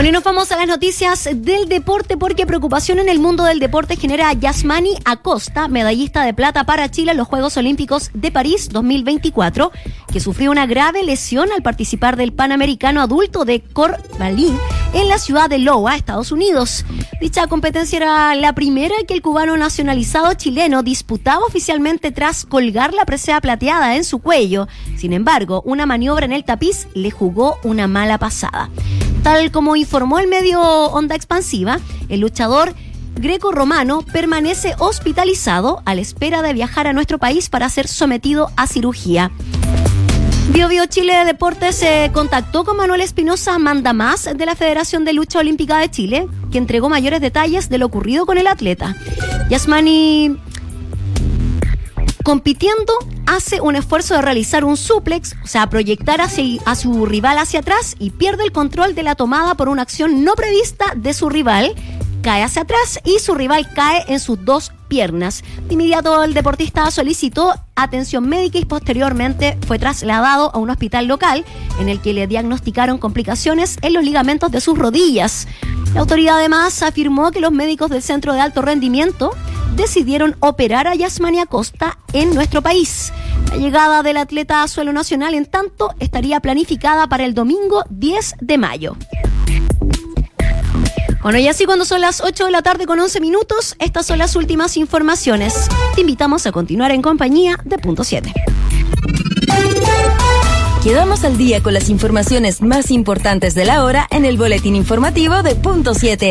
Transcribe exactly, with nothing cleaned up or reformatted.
Bueno, y nos vamos a las noticias del deporte porque preocupación en el mundo del deporte genera Yasmani Acosta, medallista de plata para Chile en los Juegos Olímpicos de París dos mil veinticuatro, que sufrió una grave lesión al participar del Panamericano Adulto de Corbalín en la ciudad de Iowa, Estados Unidos. Dicha competencia era la primera que el cubano nacionalizado chileno disputaba oficialmente tras colgar la presea plateada en su cuello. Sin embargo, una maniobra en el tapiz le jugó una mala pasada. Tal como informó el medio Onda Expansiva, el luchador greco-romano permanece hospitalizado a la espera de viajar a nuestro país para ser sometido a cirugía. Bio Bio Chile de Deportes se contactó con Manuel Espinosa Mandamás de la Federación de Lucha Olímpica de Chile, que entregó mayores detalles de lo ocurrido con el atleta. Yasmani, compitiendo, hace un esfuerzo de realizar un suplex, o sea, proyectar hacia, a su rival hacia atrás y pierde el control de la tomada por una acción no prevista de su rival. Cae hacia atrás y su rival cae en sus dos piernas. De inmediato el deportista solicitó atención médica y posteriormente fue trasladado a un hospital local en el que le diagnosticaron complicaciones en los ligamentos de sus rodillas. La autoridad además afirmó que los médicos del Centro de Alto Rendimiento decidieron operar a Yasmani Acosta en nuestro país. La llegada del atleta a suelo nacional, en tanto, estaría planificada para el domingo diez de mayo. Bueno, y así cuando son las ocho de la tarde con once minutos, estas son las últimas informaciones. Te invitamos a continuar en compañía de Punto siete. Quedamos al día con las informaciones más importantes de la hora en el boletín informativo de Punto siete.